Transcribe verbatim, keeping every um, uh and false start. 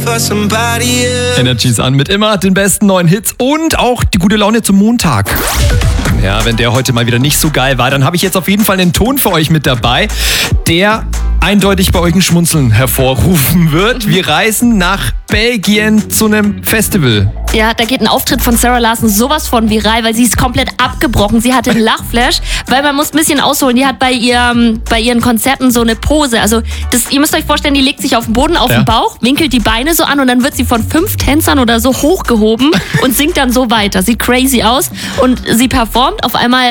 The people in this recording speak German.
for somebody else. Energy's an mit immer den besten neuen Hits und auch die gute Laune zum Montag. Ja, wenn der heute mal wieder nicht so geil war, dann habe ich jetzt auf jeden Fall einen Ton für euch mit dabei, der eindeutig bei euch ein Schmunzeln hervorrufen wird. Wir reisen nach Belgien zu einem Festival. Ja, da geht ein Auftritt von Sarah Larson sowas von viral, weil sie ist komplett abgebrochen. Sie hatte einen Lachflash, weil man muss ein bisschen ausholen. Die hat bei ihrem, bei ihren Konzerten so eine Pose. Also das, ihr müsst euch vorstellen, die legt sich auf den Boden, auf Ja. den Bauch, winkelt die Beine so an und dann wird sie von fünf Tänzern oder so hochgehoben und singt dann so weiter. Sieht crazy aus und sie performt. Auf einmal